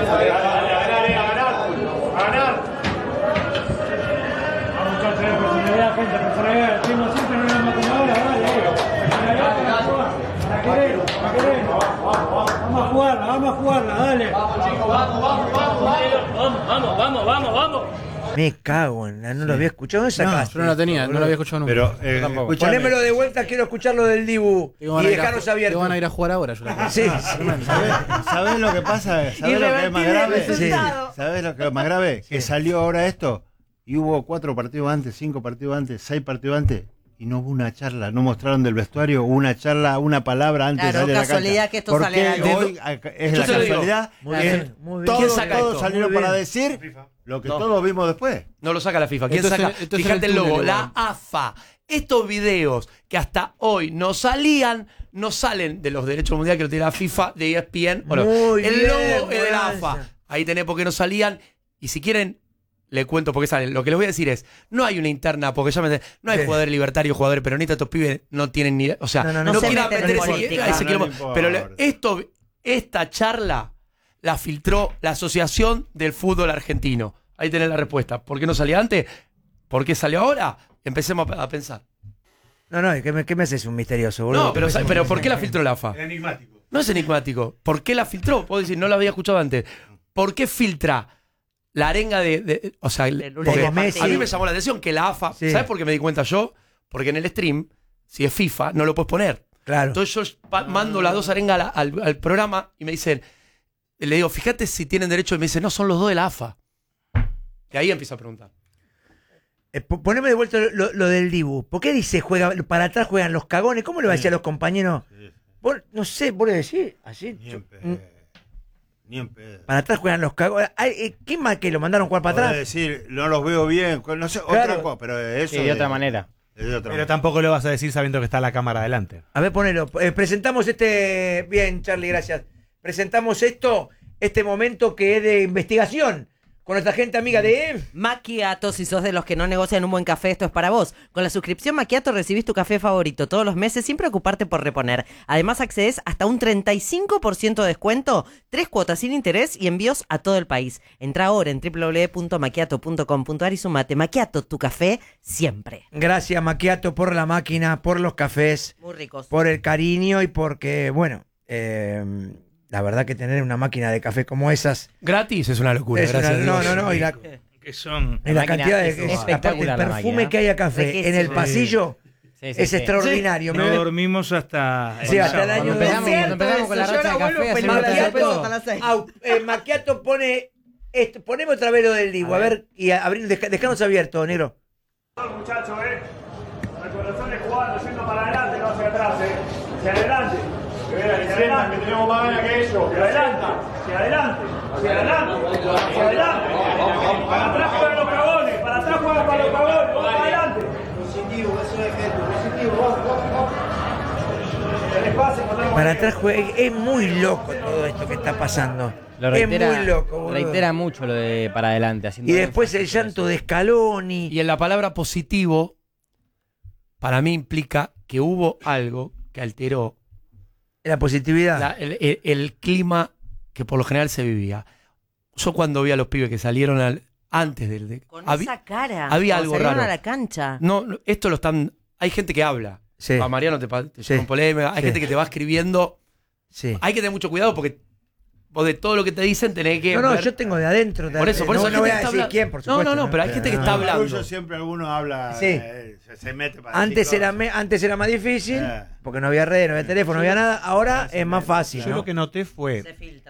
Vamos a jugarla, dale. Vamos. Me cago en la, no lo había escuchado. ¿Dónde sacaste? Yo no la tenía, no la había escuchado nunca. Pero, ponémelo de vuelta, quiero escucharlo del Dibu y dejarnos abiertos. Te van a ir a jugar ahora. Sí. ¿Sabés lo que pasa? ¿Sabés lo que es más grave? Sí. ¿Sabés lo que es más grave? Que salió ahora esto y hubo 4 partidos antes, 5 partidos antes, 6 partidos antes. Y no hubo una charla, no mostraron del vestuario, hubo una charla, una palabra antes de salir a la cancha. Casualidad que esto sale a la hoy es la casualidad. Muy bien. Todos salieron para decir lo que todos vimos después. No lo saca la FIFA. ¿Quién saca? Fíjate el logo, la AFA. Estos videos que hasta hoy no salen de los derechos mundiales que lo tiene la FIFA, de ESPN. Bueno, el logo es de la AFA. Ahí tenés por qué no salían. Y si quieren, le cuento por qué salen. Lo que les voy a decir es, no hay una interna, porque ya no hay jugadores libertarios, jugadores peronistas, estos pibes no tienen ni... O sea, no quieren meter ese quilombo. Pero esta charla la filtró la Asociación del Fútbol Argentino. Ahí tenés la respuesta. ¿Por qué no salía antes? ¿Por qué salió ahora? Empecemos a pensar. No, ¿qué me haces un misterioso, boludo? No, pero ¿por qué la filtró la AFA? Es enigmático. No es enigmático. ¿Por qué la filtró? Puedo decir, no la había escuchado antes. ¿Por qué filtra la arenga o sea, porque a mí me llamó la atención que la AFA... Sí. ¿Sabes por qué me di cuenta yo? Porque en el stream, si es FIFA, no lo puedes poner. Claro. Entonces yo mando las 2 arengas al programa y me dicen... Le digo, fíjate si tienen derecho. Y me dicen, no, son los 2 de la AFA. Y ahí empiezo a preguntar. Poneme de vuelta lo del Dibu. ¿Por qué dice para atrás juegan los cagones? ¿Cómo le va a decir a los compañeros? Sí. Vos, no sé, vos le decís así. Ni en pedo. Para atrás juegan los cagones. ¿Qué más que lo mandaron a jugar para atrás? Decir, no los veo bien, no sé, claro. otra cosa, pero eso de otra manera. Pero tampoco lo vas a decir sabiendo que está la cámara adelante. A ver, ponelo. Presentamos bien, Charlie, gracias. Presentamos este momento que es de investigación con nuestra gente amiga de Macchiato. Si sos de los que no negocian un buen café, esto es para vos. Con la suscripción Macchiato recibís tu café favorito todos los meses sin preocuparte por reponer. Además accedes hasta un 35% de descuento, 3 cuotas sin interés y envíos a todo el país. Entra ahora en www.macchiato.com.ar y sumate. Macchiato, tu café siempre. Gracias, Macchiato, por la máquina, por los cafés. Muy ricos. Por el cariño y porque, bueno... la verdad que tener una máquina de café como esas... Gratis es una locura. No. Y la cantidad de... Aparte, el perfume que hay a café en el pasillo es extraordinario. No dormimos hasta... Sí, hasta el año... No empezamos con la racha de café. Macchiato pone... Poneme otra vez lo del Dibu, a ver, y dejanos abierto, negro. Muchachos, el corazón es jugando, yendo para adelante, no hacia atrás, hacia adelante. Hacia adelante, que tenemos más ganas que ellos. Hacia adelante, hacia adelante, hacia adelante, hacia adelante. Para atrás juegan los cagones, para atrás juegan para los cagones, vamos para adelante. Positivo, eso es gente, positivo, vamos. Para atrás juega, es muy loco todo esto que está pasando. Es muy loco, boludo. Reitera mucho lo de para adelante. Y después el llanto de Scaloni. Y en la palabra positivo, para mí implica que hubo algo que alteró la positividad. El clima que por lo general se vivía. Yo cuando vi a los pibes que salieron antes del... Con esa cara. Había algo raro. A la cancha. No, esto lo están... Hay gente que habla. Sí. A Mariano te lleva un polémica. Hay gente que te va escribiendo. Sí. Hay que tener mucho cuidado porque vos de todo lo que te dicen tenés que... No, yo tengo de adentro. Por eso no voy a decir quién, por supuesto. No, pero hay gente que está hablando. Yo siempre alguno habla, sí. Se mete para antes era más difícil, porque no había redes, no había teléfono, no había nada. Ahora es más fácil. Yo lo que noté fue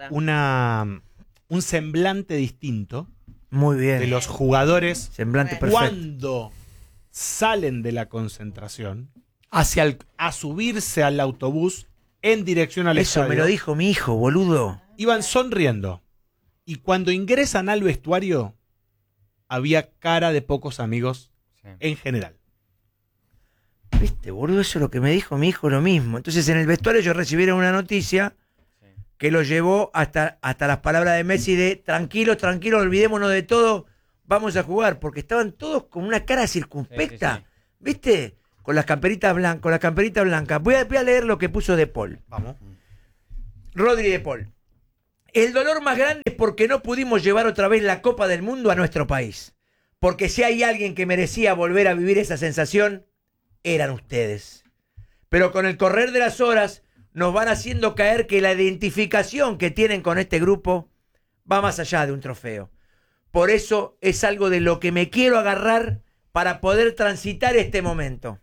un semblante distinto. Muy bien. De los jugadores. Semblante perfecto. Cuando salen de la concentración a subirse al autobús en dirección al estadio. Eso me lo dijo mi hijo, boludo. Iban sonriendo. Y cuando ingresan al vestuario, había cara de pocos amigos en general. Viste, boludo, eso es lo que me dijo mi hijo, lo mismo. Entonces en el vestuario ellos recibieron una noticia que lo llevó hasta las palabras de Messi de tranquilo, olvidémonos de todo, vamos a jugar, porque estaban todos con una cara circunspecta, ¿viste? Con las camperitas blancas, Voy a leer lo que puso De Paul. Vamos. Rodri De Paul. El dolor más grande es porque no pudimos llevar otra vez la Copa del Mundo a nuestro país. Porque si hay alguien que merecía volver a vivir esa sensación, eran ustedes. Pero con el correr de las horas nos van haciendo caer que la identificación que tienen con este grupo va más allá de un trofeo. Por eso es algo de lo que me quiero agarrar para poder transitar este momento.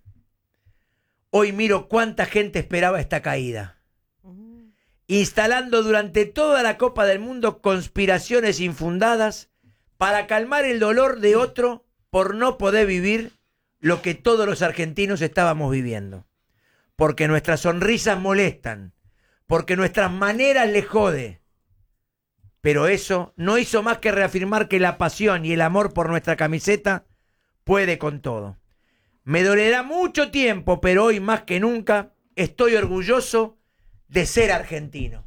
Hoy miro cuánta gente esperaba esta caída, instalando durante toda la Copa del Mundo conspiraciones infundadas para calmar el dolor de otro por no poder vivir lo que todos los argentinos estábamos viviendo. Porque nuestras sonrisas molestan, porque nuestras maneras les jode. Pero eso no hizo más que reafirmar que la pasión y el amor por nuestra camiseta puede con todo. Me dolerá mucho tiempo, pero hoy más que nunca estoy orgulloso de ser argentino.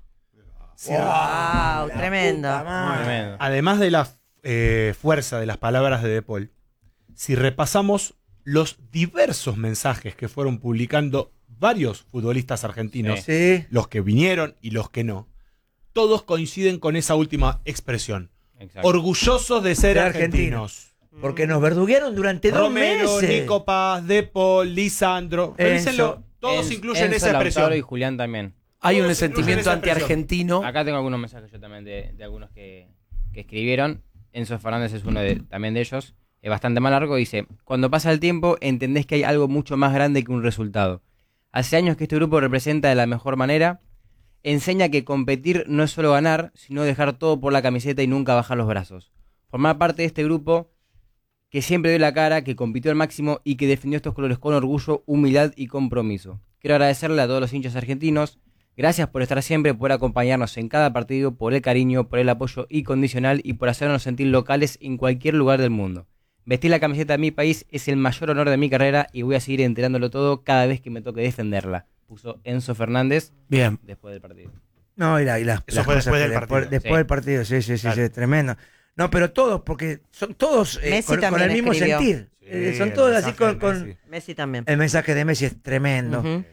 ¡Wow! Tremendo. Tremendo. Además de la fuerza de las palabras de De Paul, si repasamos los diversos mensajes que fueron publicando varios futbolistas argentinos, Sí. los que vinieron y los que no, todos coinciden con esa última expresión. Exacto. Orgullosos de ser De argentinos. Porque nos verduguearon durante Romero, 2 meses. Nico Paz, De Paul, Lisandro. Revísenlo, todos incluyen Enzo, esa expresión. Lautaro y Julián también. Hay un Todos sentimiento incluyen esa expresión. anti-argentino. Acá tengo algunos mensajes yo también de algunos que escribieron. Enzo Fernández es uno también de ellos. Es bastante más largo. Dice: cuando pasa el tiempo entendés que hay algo mucho más grande que un resultado. Hace años que este grupo representa de la mejor manera. Enseña que competir no es solo ganar, sino dejar todo por la camiseta y nunca bajar los brazos. Formar parte de este grupo que siempre dio la cara, que compitió al máximo y que defendió estos colores con orgullo, humildad y compromiso. Quiero agradecerle a todos los hinchas argentinos. Gracias por estar siempre, por acompañarnos en cada partido, por el cariño, por el apoyo incondicional y por hacernos sentir locales en cualquier lugar del mundo. Vestir la camiseta de mi país es el mayor honor de mi carrera y voy a seguir enterándolo todo cada vez que me toque defenderla. Puso Enzo Fernández. Bien. Después del partido. No, y Eso las fue cosas después del que partido. Después Sí. del partido, sí, Claro. tremendo. No, pero todos, porque son todos Messi con el también mismo escribió. sentir. Sí, Son el todos así mensaje de con Messi. Messi también. el mensaje de Messi es tremendo. Ujú.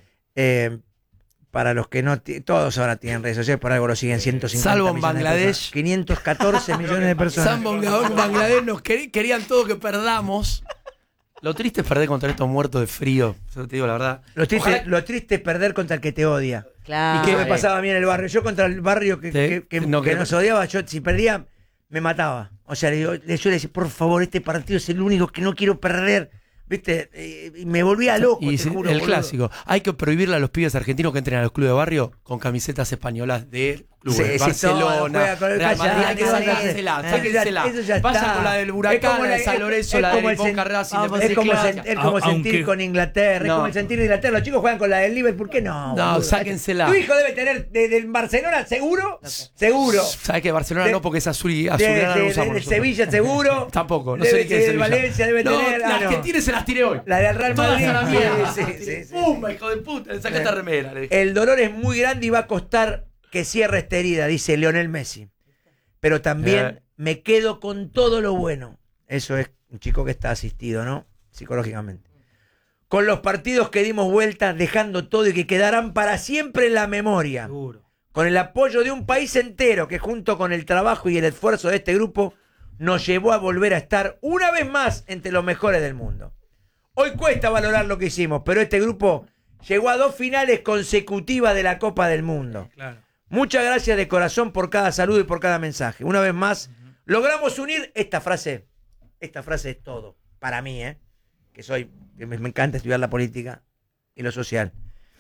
Para los que no, todos ahora tienen redes sociales, por algo lo siguen 150 Salvo en millones de Bangladesh. personas. 514 millones de personas. San Bangladesh nos querían todo que perdamos. Lo triste es perder contra estos muertos de frío. Eso te digo la verdad. Lo triste, Ojalá- lo triste es perder contra el que te odia. Claro. ¿Y qué me pasaba a mí en el barrio? Yo contra el barrio que No, que- nos odiaba, yo si perdía, me mataba. O sea, yo le decía, por favor, este partido es el único que no quiero perder. ¿Viste? Y me volvía loco, Y te sí, juro, el boludo. clásico. Hay que prohibirle a los pibes argentinos que entren a los clubes de barrio con camisetas españolas de clubes. Sí, sí, Barcelona, todo, juega con el Real Madrid. Callao, Hay que ¿qué vas a hacer? sáquensela, Eso sáquensela. ya Vayan está. con la del Es Huracán, como la de la- San Lorenzo, es la como del el sen- Boca Racing. vamos, Es como, Clásica. es como sentir Aunque- con Inglaterra, No. es como el sentir de Inglaterra. Los chicos juegan con la del Liverpool, ¿qué no? No, boludo? sáquensela. Tu hijo debe tener del Barcelona, seguro, seguro. ¿Sabes que Barcelona De- no? Porque es azul y De, azulgrana no de usamos nosotros. Sevilla, seguro. Tampoco, no Debe sé ni qué es ser Sevilla. Valencia debe No, tener. las que tiene se las tiré hoy. La del Real Todas Madrid. a la mierda. Sí, sí, sí. ¡Pumba, hijo de puta! Le saqué esta remera. le dije. El dolor es muy grande y va a costar que cierre esta herida, dice Lionel Messi. Pero también me quedo con todo lo bueno. Eso es un chico que está asistido, ¿no? Psicológicamente. Con los partidos que dimos vuelta, dejando todo y que quedarán para siempre en la memoria. Con el apoyo de un país entero que junto con el trabajo y el esfuerzo de este grupo nos llevó a volver a estar una vez más entre los mejores del mundo. Hoy cuesta valorar lo que hicimos, pero este grupo llegó a 2 finales consecutivas de la Copa del Mundo. Muchas gracias de corazón por cada saludo y por cada mensaje. Una vez más, logramos unir esta frase. Esta frase es todo. Para mí, que me encanta estudiar la política y lo social.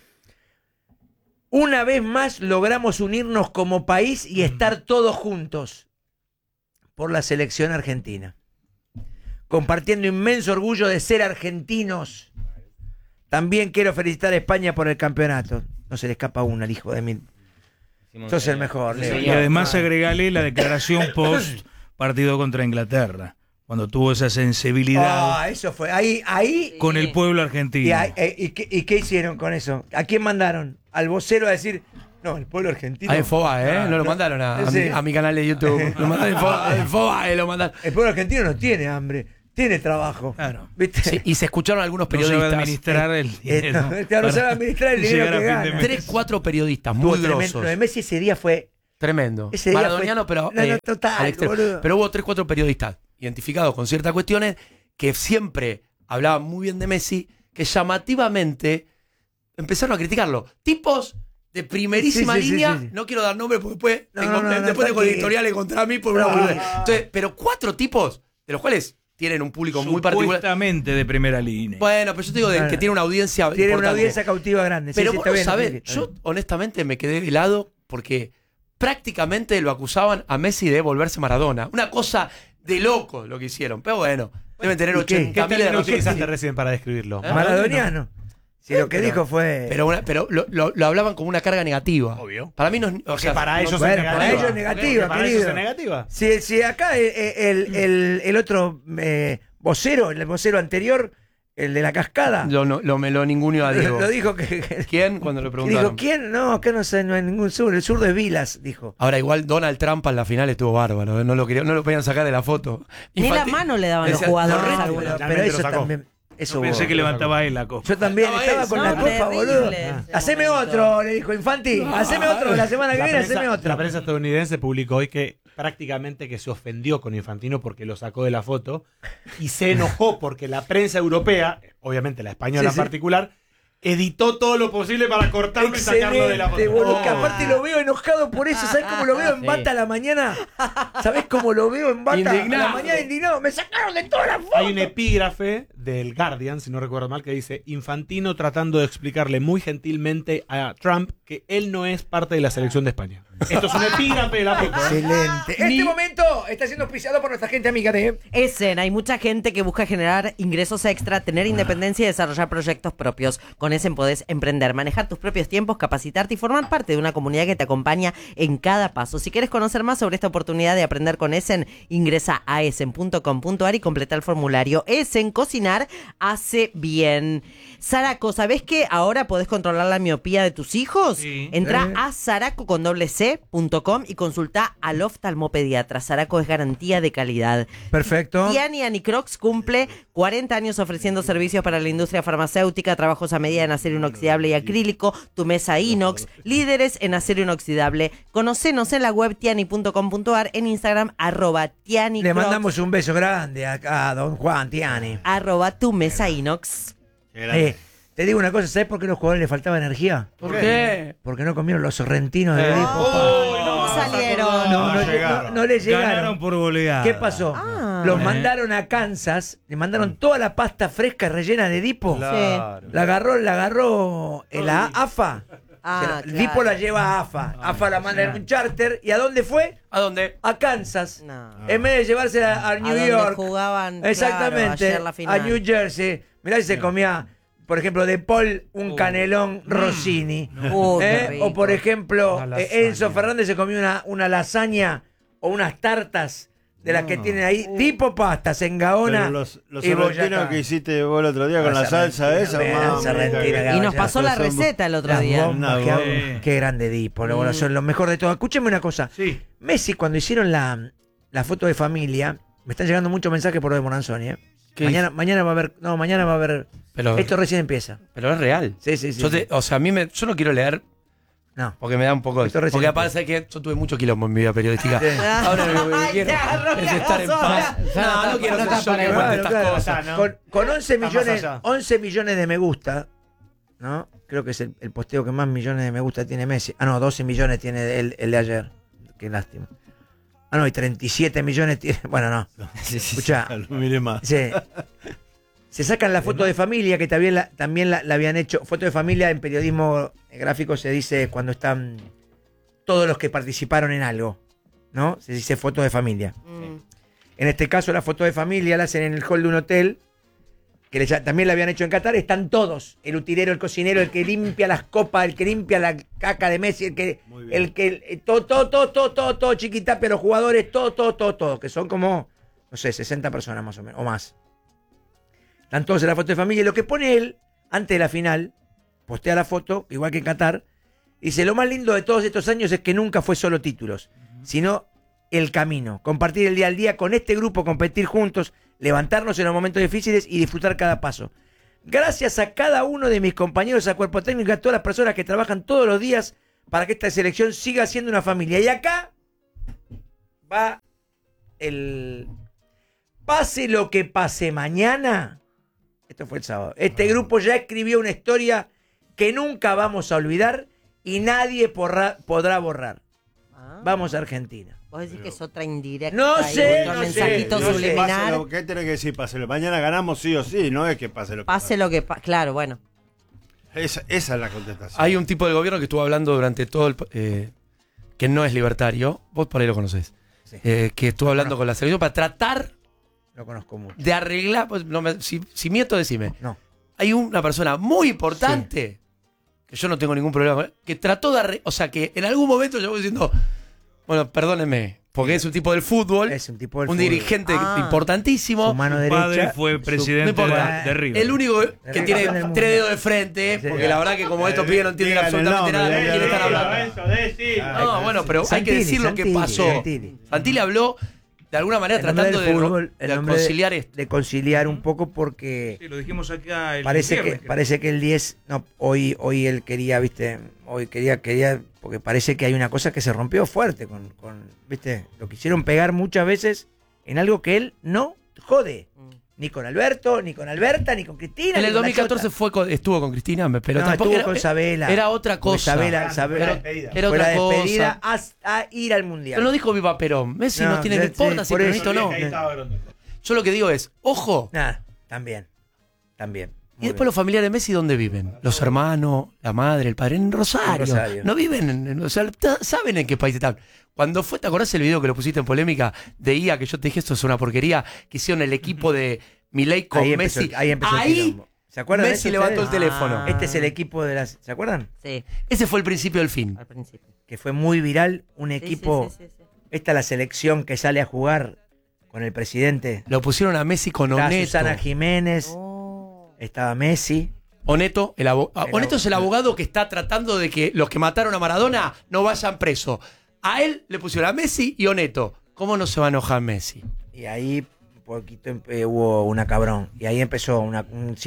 Una vez más logramos unirnos como país y estar todos juntos por la selección argentina. Compartiendo inmenso orgullo de ser argentinos. También quiero felicitar a España por el campeonato. No se le escapa una al hijo de mí. Sos el mejor, Leo. Y además agregale la declaración post partido contra Inglaterra, cuando tuvo esa sensibilidad Eso fue. Ahí. con el pueblo argentino. ¿Y qué hicieron con eso? ¿A quién mandaron? Al vocero a decir, no, el pueblo argentino. Ah, en Foba, no lo mandaron a mi canal de YouTube. Lo mandaron en Foba, lo mandaron. El pueblo argentino no tiene hambre, tiene trabajo. Claro. ¿Viste? Sí, y se escucharon algunos No sabe periodistas. administrar el dinero. no sabe administrar el dinero llegar que a fin de gana. mes. 3, 4 periodistas Estuvo muy tremendo. grosos. Lo de Messi ese día fue Tremendo. Ese día Maradoniano, fue- pero no, total, al extremo. boludo. Pero hubo 3-4 periodistas identificados con ciertas cuestiones que siempre hablaban muy bien de Messi, que llamativamente empezaron a criticarlo. Tipos de primerísima Sí, sí, sí, línea, sí. no quiero dar nombres porque después No, tengo, no, no, después tengo tranqui. editoriales contra mí por una boludez. Entonces, pero 4 tipos, de los cuales tienen un público muy particular. Supuestamente de primera línea. Bueno, pero yo te digo Claro. que tiene una audiencia Tiene una importante. audiencia cautiva grande. Pero sí, vos está no bien, sabés, está yo bien. honestamente me quedé helado porque prácticamente lo acusaban a Messi de volverse Maradona. Una cosa de loco lo que hicieron. Pero bueno, deben tener ¿y qué? 80 ¿Qué mil término de utilizaste recién para describirlo? Maradoniano. Si lo que dijo fue. Pero lo hablaban como una carga negativa. Obvio. Para mí no es. O Porque sea, para no- ellos bueno, es negativa. para ellos es negativa, Para querido. ellos es negativa. Si acá el otro vocero, el vocero anterior, el de la cascada, me lo ninguneó a Diego. lo dijo ¿Quién? Cuando le y preguntaron. dijo, ¿quién? No, acá no sé, no hay ningún zurdo. El zurdo es Vilas, dijo. Ahora, igual Donald Trump en la final estuvo bárbaro. No lo podían sacar de la foto. Ni la Infantil- mano le daban los Decía, jugadores. no, algunos. Pero Finalmente eso lo sacó. también. Eso Yo pensé hubo. que levantaba él la copa. Yo también No, estaba eso. con No, la copa, terrible boludo. ese Haceme momento. otro, le dijo Infanti. Haceme otro la semana que viene, haceme La otro. prensa estadounidense publicó hoy que prácticamente que se ofendió con Infantino porque lo sacó de la foto y se enojó porque la prensa europea, obviamente la española Sí, en sí. particular, editó todo lo posible para cortarlo y sacarlo de la Excelente, foto. boludo, que aparte lo veo enojado por eso. ¿Sabes cómo lo veo en Sí. bata a la mañana? ¿Sabes cómo lo veo en bata a Indignado. la mañana indignado? Me sacaron de todas las fotos. Hay un epígrafe del Guardian, si no recuerdo mal, que dice Infantino tratando de explicarle muy gentilmente a Trump que él no es parte de la selección de España. Esto es un epígrafe de la foto. Excelente. Este momento está siendo auspiciado por nuestra gente amiga de... Essen, hay mucha gente que busca generar ingresos extra, tener independencia y desarrollar proyectos propios. Con Essen podés emprender, manejar tus propios tiempos, capacitarte y formar parte de una comunidad que te acompaña en cada paso. Si quieres conocer más sobre esta oportunidad de aprender con Essen, ingresa a essen.com.ar y completa el formulario. Essen, cocinar hace bien. Saraco, ¿sabés que ahora podés controlar la miopía de tus hijos? Sí. Entra a saraco.com y consulta al oftalmopediatra. Saraco es garantía de calidad. Perfecto. Tiani Anicrox cumple 40 años ofreciendo servicios para la industria farmacéutica, trabajos a medida en acero inoxidable y acrílico, tu mesa inox, líderes en acero inoxidable. Conocenos en la web tiani.com.ar, en Instagram @tianicrox, Le mandamos un beso grande a don Juan Tiani. @tu mesa inox. Te digo una cosa, ¿sabes por qué a los jugadores les faltaba energía? ¿Por qué? Porque no comieron los sorrentinos de Edipo. ¿Cómo salieron? No les Ganaron llegaron. por goleada. ¿Qué pasó? Los mandaron a Kansas, le mandaron toda la pasta fresca rellena de Edipo. Claro. La agarró la AFA. Ah, Edipo claro. la lleva a AFA. AFA la manda en un charter. ¿Y a dónde fue? ¿A dónde? A Kansas. No. En vez de llevársela a A New donde York. jugaban, Exactamente. claro, ayer la A final. New Jersey. Mirá si se comía, por ejemplo, de Paul un canelón Rossini. Qué rico. O por ejemplo, Una lasaña. Enzo Fernández se comió una lasaña o unas tartas de las que tienen ahí, tipo pastas en Gaona. Pero los y sorrentinos Boyacá. que hiciste vos el otro día con la salsa esa, mamá, sorrentina, Y nos pasó la Son- receta el otro Las día. bombas, Una qué, bomba. qué grande Edipo, bueno, son lo mejor de todo. Escúcheme una cosa. Sí. Messi, cuando hicieron la foto de familia, me están llegando muchos mensajes por lo de Moranzoni, ¿Qué mañana va a haber. Pero, Esto recién empieza. pero es real. Sí. O sea, yo no quiero leer No. porque me da un poco. Esto recién Porque empieza. aparte que yo tuve mucho quilombo en mi vida periodística. Ahora lo que Ay, quiero ya, no es estar en quedas paz. No quiero ser yo que cuente estas Claro, cosas. ¿no? Con 11 Está más millones, allá. 11 millones de me gusta, ¿no? Creo que es el posteo que más millones de me gusta tiene Messi. Ah, no, 12 millones tiene el de ayer. Qué lástima. Ah, no, y 37 millones tiene. Bueno, no. Escuchá, No mire más. se sacan la foto de familia, que también la habían hecho. Foto de familia en periodismo gráfico se dice cuando están todos los que participaron en algo, ¿no? Se dice foto de familia. En este caso, la foto de familia la hacen en el hall de un hotel, que también la habían hecho en Qatar. Están todos: el utilero, el cocinero, el que limpia las copas, el que limpia la caca de Messi, todo, Chiquitapia, los jugadores, todo, que son como, no sé, 60 personas más o menos, o más. Están todos en la foto de familia. Y lo que pone él, antes de la final, postea la foto, igual que en Qatar, dice: lo más lindo de todos estos años es que nunca fue solo títulos, sino el camino, compartir el día al día con este grupo, competir juntos, levantarnos en los momentos difíciles y disfrutar cada paso. Gracias a cada uno de mis compañeros, a cuerpo técnico, a todas las personas que trabajan todos los días para que esta selección siga siendo una familia. Y acá va el... Pase lo que pase mañana, esto fue el sábado, este grupo ya escribió una historia que nunca vamos a olvidar y nadie podrá borrar. Vamos a Argentina. Vos decís que es otra indirecta. No sé, otro no mensajito sé, no sé. subliminal. ¿Qué tenés que decir? Páselo. Mañana ganamos sí o sí, no es que pase lo que Pase lo que pase. Claro, bueno. Esa es la contestación. Hay un tipo del gobierno que estuvo hablando durante todo el... que no es libertario, vos por ahí lo conocés, Sí. que estuvo hablando con la selección para tratar Lo conozco mucho. de arreglar... Pues, si miento, decime. No. Hay una persona muy importante, que yo no tengo ningún problema con él, que trató de arreglar... O sea, que en algún momento yo voy diciendo, bueno, perdónenme, porque es un tipo del fútbol, Es un tipo del un fútbol. dirigente importantísimo. Su mano Su padre derecha. fue No presidente importa. de River. El único que River tiene campeón del 3 mundo. dedos de frente, Sí. porque la verdad que como estos pibes no entienden Digan el absolutamente nombre, nada, ¿de quién están hablando? No, bueno, pero hay que Santini, decir lo que Santini, pasó. Santini. Santini habló de alguna manera El nombre tratando del fútbol, de el nombre conciliar esto. de conciliar un poco porque Sí, lo dijimos acá el parece viernes, que el 10 no, hoy él quería, viste, hoy quería porque parece que hay una cosa que se rompió fuerte con viste, lo quisieron pegar muchas veces en algo que él no jode. Ni con Alberto, ni con Alberta, ni con Cristina. En ni el con la 2014 Chota. estuvo con Cristina, pero No, tampoco estuvo con Sabela. era otra Porque cosa. Sabela Era fue la otra despedida cosa. a ir al mundial. Pero no dijo Viva Perón. Messi no, tiene, no sí, importa si por eso. Peronito no. Yo lo que digo es, ojo. Nada, también. Y después los familiares de Messi, ¿dónde viven? Los hermanos, la madre, el padre, en Rosario. En Rosario. No viven, o sea, saben en qué país están. Cuando fue, ¿te acordás el video que lo pusiste en polémica de IA, que yo te dije esto es una porquería, que hicieron el equipo de Milei con Ahí Messi? ahí empezó el quilombo. ¿Se acuerdan de Messi eso levantó el ustedes? teléfono. Este es el equipo de las... ¿Se acuerdan? Sí, Ese fue el principio del fin. al principio. Que fue muy viral, un Sí, equipo... sí. Esta es la selección que sale a jugar con el presidente. Lo pusieron a Messi con Estaba Oneto. Susana Jiménez, Oh. estaba Messi. Oneto, Oneto es el abogado que está tratando de que los que mataron a Maradona no vayan presos. A él le pusieron a Messi y Oneto. ¿Cómo no se va a enojar Messi? Y ahí un poquito hubo una cabrón. Y ahí empezó una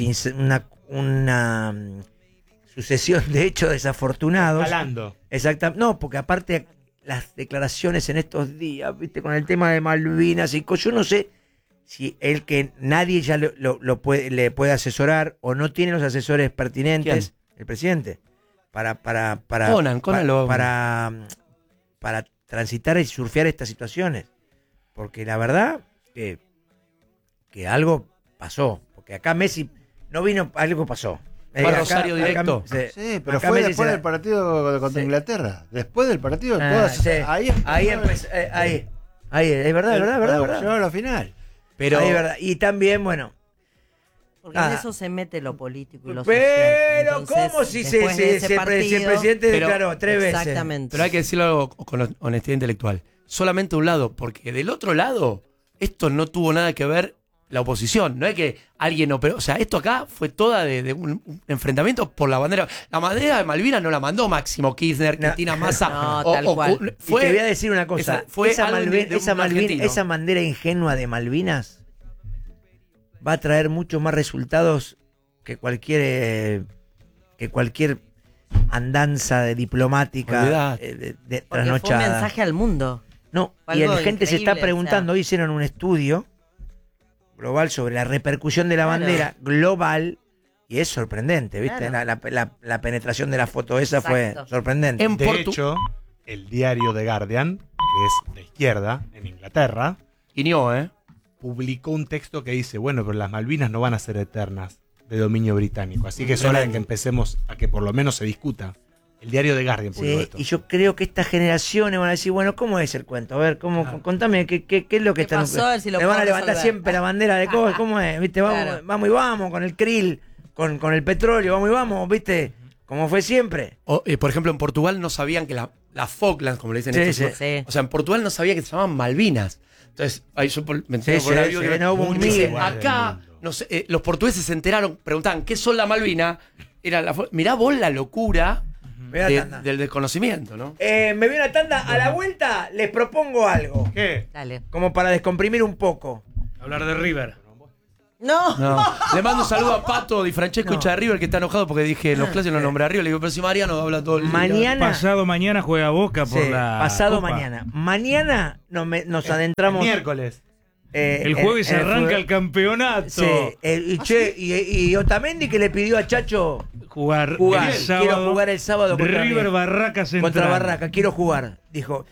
sucesión de hechos desafortunados. Escalando. Exactamente. No, porque aparte las declaraciones en estos días, viste, con el tema de Malvinas y cosas, yo no sé si el que nadie ya le puede asesorar o no tiene los asesores pertinentes, el presidente, para transitar y surfear estas situaciones. Porque la verdad que algo pasó. Porque acá Messi no vino, algo pasó. ¿Fue a Rosario directo? Sí, pero acá fue Messi después se- del partido contra Sí. Inglaterra. Después del partido, Sí. ahí empezó, ahí, es verdad, verdad. Llegó a la final. Pero Ahí es verdad. Y también, bueno, Porque Nada. en eso se mete lo político y lo pero social. Entonces, ¿cómo si después de ese si el partido- presidente Pero- declaró 3 veces? Exactamente. Pero hay que decirlo algo con honestidad intelectual. Solamente un lado, porque del otro lado, esto no tuvo nada que ver la oposición. No es que alguien operó. O sea, esto acá fue toda de un enfrentamiento por la bandera. La bandera de Malvinas no la mandó Máximo Kirchner, No. Cristina Massa. No, tal cual. Y te voy a decir una cosa. fue esa, algo de un argentino. esa bandera ingenua de Malvinas va a traer mucho más resultados que cualquier andanza de diplomática Olvidate. de Porque fue un trasnochada. mensaje al mundo. No, Fue y algo la gente se está increíble, preguntando, hoy hicieron un estudio global sobre la repercusión de la Claro. bandera global y es sorprendente, ¿viste? Claro. La penetración de la foto esa fue Exacto. sorprendente. En De Portu- hecho, el diario The Guardian, que es de izquierda, en Inglaterra, Guiñó, ¿eh? publicó un texto que dice, bueno, pero las Malvinas no van a ser eternas de dominio británico, así que es hora de que empecemos a que por lo menos se discuta. El diario The Guardian publicó Sí, esto. y yo creo que estas generaciones van a decir, bueno, ¿cómo es el cuento? A ver, contame qué es lo que ¿Qué están... pasó? A ver si lo Me van a puedo levantar resolver. siempre la bandera de cosas, ¿cómo es? ¿Viste? Claro. Vamos y vamos con el krill, con el petróleo, vamos y vamos, ¿viste? Como fue siempre. Por ejemplo, en Portugal no sabían que las Falklands, como le dicen Sí, estos, sí. o sea, en Portugal no sabía que se llamaban Malvinas. Entonces, ahí yo me entero Sí, por sí, el avión sí, que- no hubo un dice, mil. acá, no sé, los portugueses se enteraron, preguntaban, ¿qué son la Malvina? Mirá vos la locura Me voy a tanda. del desconocimiento, ¿no? Me voy a una tanda, a la vuelta les propongo algo, ¿Qué? Dale. como para descomprimir un poco. Hablar de River. No. Le mando un saludo a Pato Di Francesco, hincha de River, que está enojado porque dije en los clásicos lo nombré a River. Le digo, pero si Mariano habla todo el día. Pasado mañana juega Boca por la pasado Copa. mañana. Mañana nos adentramos. Miércoles. El jueves arranca el campeonato. Sí, y Otamendi que le pidió a Chacho Jugar el quiero sábado. jugar el sábado contra River mí. Barraca Central. Contra Barraca, quiero jugar. Dijo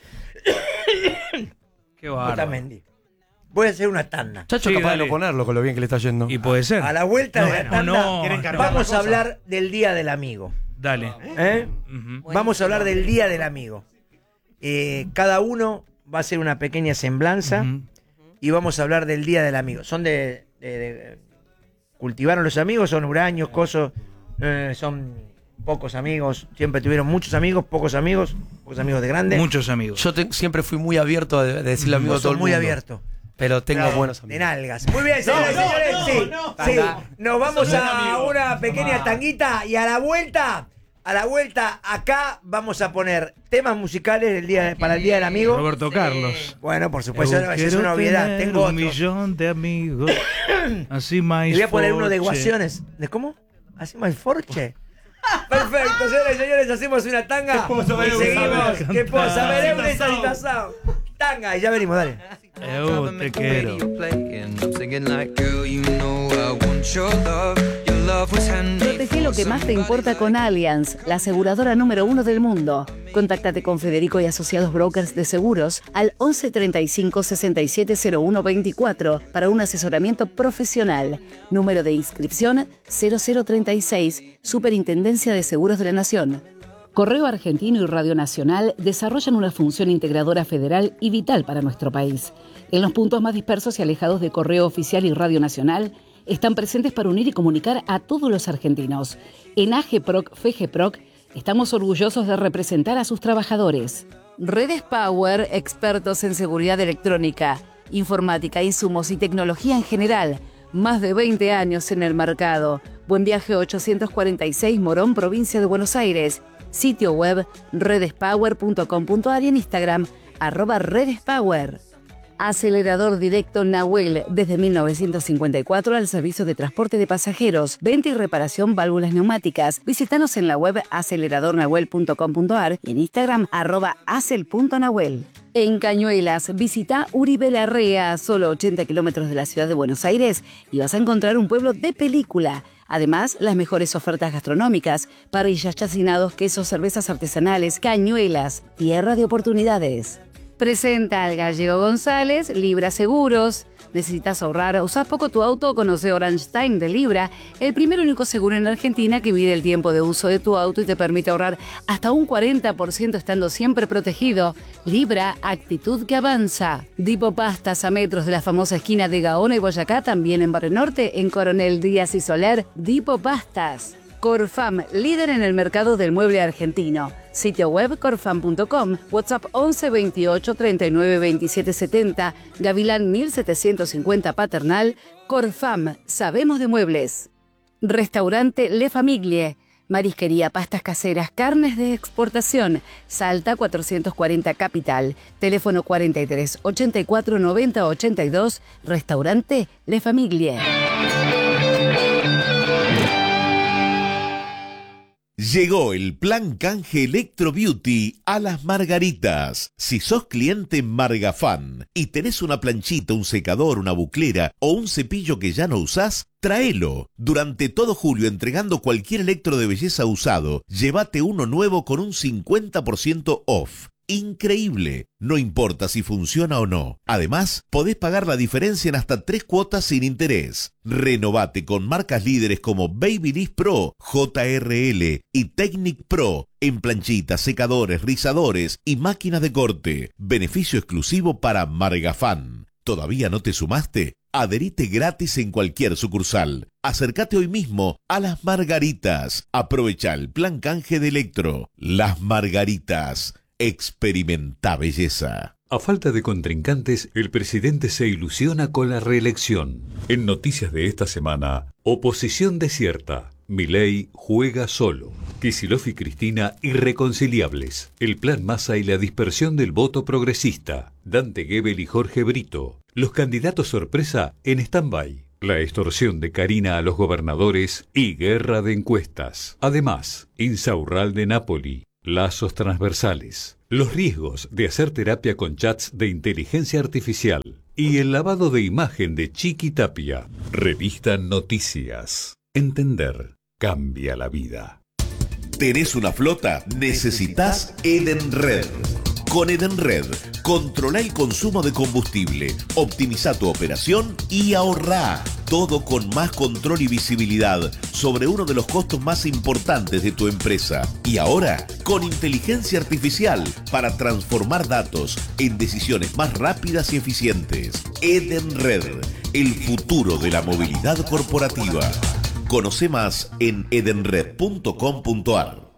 Qué bárbaro. Otamendi. Voy a hacer una tanda. Chacho Sí, capaz dale. de no ponerlo con lo bien que le está yendo. Y puede ser. A la vuelta de la tanda quieren cargar vamos la a cosa. hablar del Día del Amigo. Dale. Ujú. Vamos a hablar del Día del Amigo. Cada uno va a hacer una pequeña semblanza Ujú. y vamos a hablar del Día del Amigo. ¿Son de cultivaron los amigos? ¿Son huraños, cosos? ¿Son pocos amigos? ¿Siempre tuvieron muchos amigos, pocos amigos de grandes? Muchos amigos. Yo siempre fui muy abierto a decirle amigo a Vos todo sos el muy mundo. abierto. Pero tengo buenos De amigos. nalgas. Muy bien, señores y señores. Sí. Nos vamos a una pequeña tanguita y a la vuelta, acá vamos a poner temas musicales para el Día del Amigo. Roberto Carlos. Bueno, por supuesto, esa es Quiero una obviedad. tener Tengo un otro. millón de amigos. Así más. Y voy a poner uno de Guasiones. ¿De cómo? ¿Así más forche? Perfecto, señores y señores, hacemos una tanga y seguimos. ¿Qué puedo saber? Es un tanga y ya venimos, dale. Te quiero. Protege lo que más te importa con Allianz, la aseguradora número 1 del mundo. Contáctate con Federico y Asociados Brokers de Seguros al 11 35 67 01 24 para un asesoramiento profesional. Número de inscripción 0036, Superintendencia de Seguros de la Nación. Correo Argentino y Radio Nacional desarrollan una función integradora federal y vital para nuestro país. En los puntos más dispersos y alejados de Correo Oficial y Radio Nacional, están presentes para unir y comunicar a todos los argentinos. En AGEPROC, FEGEPROC, estamos orgullosos de representar a sus trabajadores. Redes Power, expertos en seguridad electrónica, informática, insumos y tecnología en general. Más de 20 años en el mercado. Buen Viaje 846 Morón, provincia de Buenos Aires. Sitio web redespower.com.ar y en Instagram @redespower. Acelerador directo Nahuel, desde 1954 al servicio de transporte de pasajeros, venta y reparación válvulas neumáticas. Visítanos en la web aceleradornahuel.com.ar y en Instagram @acel.nahuel. En Cañuelas, visita Uribe Larrea, solo 80 kilómetros de la ciudad de Buenos Aires, y vas a encontrar un pueblo de película. Además, las mejores ofertas gastronómicas, parrillas, chacinados, quesos, cervezas artesanales. Cañuelas, tierra de oportunidades. Presenta al Gallego González, Libra Seguros. ¿Necesitas ahorrar? ¿Usás poco tu auto? Conoce Orange Time de Libra, el primer único seguro en Argentina que mide el tiempo de uso de tu auto y te permite ahorrar hasta un 40% estando siempre protegido. Libra, actitud que avanza. Dipo Pastas, a metros de la famosa esquina de Gaona y Boyacá, también en Barrio Norte, en Coronel Díaz y Soler. Dipo Pastas. Corfam, líder en el mercado del mueble argentino. Sitio web corfam.com, WhatsApp 11 28 39 27 70, Gavilán 1750 Paternal. Corfam, sabemos de muebles. Restaurante Le Famiglie, marisquería, pastas caseras, carnes de exportación. Salta 440 Capital, teléfono 43 84 90 82, Restaurante Le Famiglie. Llegó el plan canje Electro Beauty a Las Margaritas. Si sos cliente Margafan y tenés una planchita, un secador, una buclera o un cepillo que ya no usás, tráelo. Durante todo julio, entregando cualquier electro de belleza usado, llévate uno nuevo con un 50% off. Increíble, no importa si funciona o no. Además, podés pagar la diferencia en hasta 3 cuotas sin interés. Renovate con marcas líderes como Babyliss Pro, JRL y Technic Pro en planchitas, secadores, rizadores y máquinas de corte. Beneficio exclusivo para Margafan. ¿Todavía no te sumaste? Adherite gratis en cualquier sucursal. Acércate hoy mismo a Las Margaritas. Aprovecha el plan canje de Electro. Las Margaritas. Experimenta belleza. A falta de contrincantes, el presidente se ilusiona con la reelección. En noticias de esta semana, oposición desierta. Milei juega solo. Kicillof y Cristina irreconciliables. El plan Massa y la dispersión del voto progresista. Dante Gebel y Jorge Brito. Los candidatos sorpresa en stand-by. la extorsión de Carina a los gobernadores y guerra de encuestas. Además, Insaurral de Napoli, lazos transversales, los riesgos de hacer terapia con chats de inteligencia artificial y el lavado de imagen de Chiqui Tapia. Revista Noticias. Entender cambia la vida. ¿Tenés una flota? Necesitas Edenred. Con Edenred, controla el consumo de combustible, optimiza tu operación y ahorrá. Todo con más control y visibilidad sobre uno de los costos más importantes de tu empresa. Y ahora, con inteligencia artificial para transformar datos en decisiones más rápidas y eficientes. Edenred, el futuro de la movilidad corporativa. Conoce más en edenred.com.ar.